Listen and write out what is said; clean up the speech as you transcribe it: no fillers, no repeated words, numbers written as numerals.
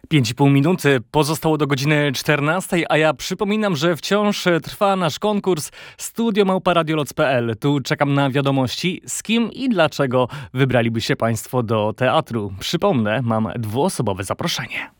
5,5 minuty pozostało do godziny 14, a ja przypominam, że wciąż trwa nasz konkurs studio@radioloc.pl. Tu czekam na wiadomości, z kim i dlaczego wybraliby się Państwo do teatru. Przypomnę, mam dwuosobowe zaproszenie.